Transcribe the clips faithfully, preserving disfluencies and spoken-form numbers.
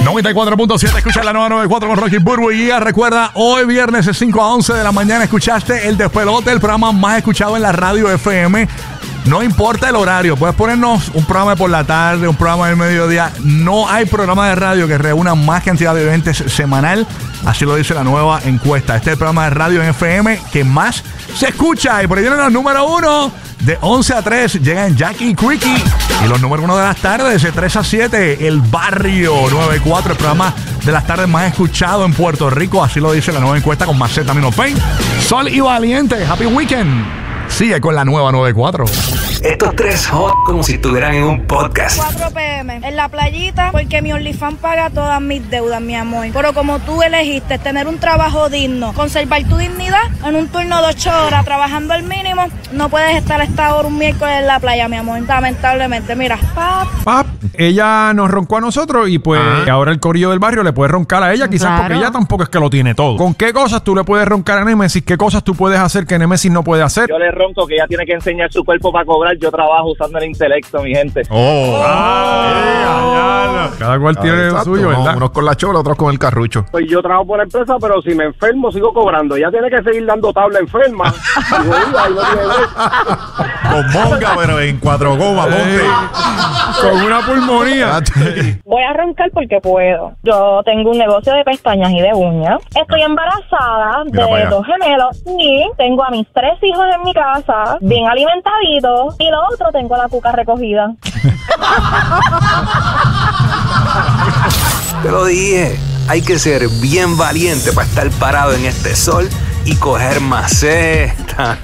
noventa y cuatro punto siete, escucha la nueva noventa y cuatro con Rocky Burbu y Giga. Recuerda, hoy viernes de cinco a once de la mañana escuchaste El Despelote, el programa más escuchado en la radio F M. No importa el horario, puedes ponernos un programa por la tarde, un programa del mediodía. No hay programa de radio que reúna más cantidad de oyentes semanal. Así lo dice la nueva encuesta. Este es el programa de radio en F M que más se escucha. Y por ahí vienen los número uno. De once a tres llegan Jackie y Quickie. Y los número uno de las tardes, de tres a siete, El Barrio noventa y cuatro, el programa de las tardes más escuchado en Puerto Rico. Así lo dice la nueva encuesta con Macetaminofen. Sol y Valiente, Happy Weekend. Sigue con la nueva noventa y cuatro. Estos tres hot como si estuvieran en un podcast. cuatro p m en la playita porque mi OnlyFans paga todas mis deudas, mi amor. Pero como tú elegiste tener un trabajo digno, conservar tu dignidad en un turno de ocho horas trabajando al mínimo, no puedes estar a esta hora un miércoles en la playa, mi amor. Lamentablemente, mira, pap. Pap, ella nos roncó a nosotros y pues ah. ahora el corillo del barrio le puede roncar a ella, quizás claro. porque ella tampoco es que lo tiene todo. ¿Con qué cosas tú le puedes roncar a Nemesis? ¿Qué cosas tú puedes hacer que Nemesis no puede hacer? Yo le ronco que ella tiene que enseñar su cuerpo para cobrar. Yo trabajo usando el intelecto, mi gente. Oh, ah, yeah, cada cual tiene lo suyo, ¿verdad? No, unos con la chola, otros con el carrucho. Pues yo trabajo por la empresa, pero si me enfermo sigo cobrando. Ella tiene que seguir dando tabla enferma. Con monga, pero en cuatro gomas, monte. Con una pulmonía. Voy a arrancar porque puedo. Yo tengo un negocio de pestañas y de uñas. Estoy embarazada de dos gemelos y tengo a mis tres hijos en mi casa, bien alimentaditos, y lo otro tengo la cuca recogida. Te lo dije, hay que ser bien valiente para estar parado en este sol y coger maceta.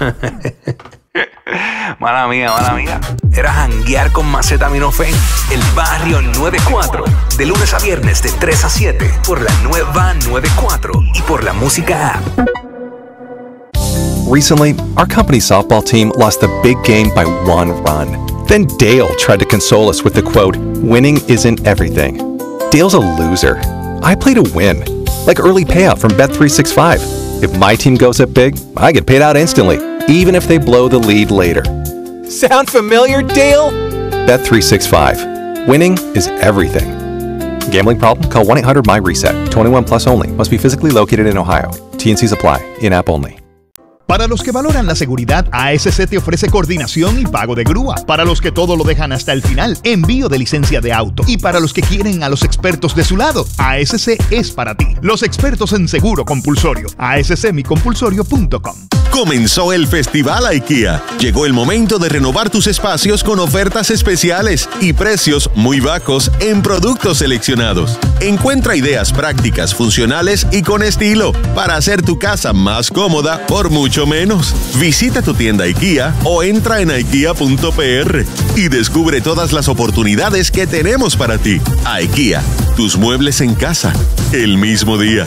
Mala mía, mala mía. Era janguear con Macetaminofen. El Barrio noventa y cuatro. De lunes a viernes de tres a siete. Por la nueva noventa y cuatro. Y por la música app. Recently, our company's softball team lost the big game by one run. Then Dale tried to console us with the quote, "Winning isn't everything." Dale's a loser. I play to win. Like early payout from Bet three sixty-five. If my team goes up big, I get paid out instantly, even if they blow the lead later. Sound familiar, Dale? Bet three sixty-five. Winning is everything. Gambling problem? Call one eight hundred M Y reset. twenty-one plus only. Must be physically located in Ohio. T and Cs apply. In-app only. Para los que valoran la seguridad, A S C te ofrece coordinación y pago de grúa. Para los que todo lo dejan hasta el final, envío de licencia de auto. Y para los que quieren a los expertos de su lado, A S C es para ti. Los expertos en seguro compulsorio. A S C mi compulsorio punto com. Comenzó el Festival IKEA. Llegó el momento de renovar tus espacios con ofertas especiales y precios muy bajos en productos seleccionados. Encuentra ideas prácticas, funcionales y con estilo para hacer tu casa más cómoda por mucho menos. Visita tu tienda IKEA o entra en ikea punto p r y descubre todas las oportunidades que tenemos para ti. IKEA, tus muebles en casa, el mismo día.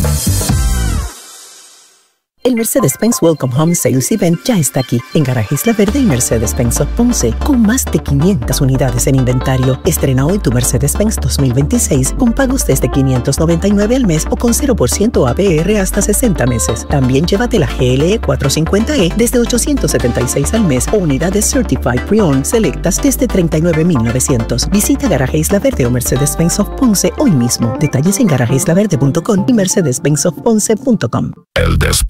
El Mercedes-Benz Welcome Home Sales Event ya está aquí, en Garaje Isla Verde y Mercedes-Benz of Ponce, con más de quinientas unidades en inventario. Estrena hoy tu Mercedes-Benz dos mil veintiséis con pagos desde quinientos noventa y nueve al mes o con cero por ciento A P R hasta sesenta meses. También llévate la G L E cuatrocientos cincuenta E desde ochocientos setenta y seis al mes o unidades Certified Pre-Owned selectas desde treinta y nueve mil novecientos. Visita Garaje Isla Verde o Mercedes-Benz of Ponce hoy mismo. Detalles en garaje isla verde punto com y mercedes benz of ponce punto com. El Despelote.